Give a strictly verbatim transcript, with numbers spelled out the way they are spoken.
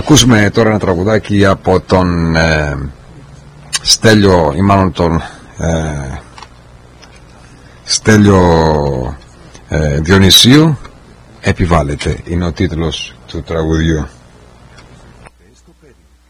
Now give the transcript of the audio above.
ακούσουμε τώρα ένα τραγουδάκι από τον ε, Στέλιο, ή μάλλον τον ε, Στέλιο ε, Διονυσίου. Επιβάλλεται είναι ο τίτλος του τραγουδιού.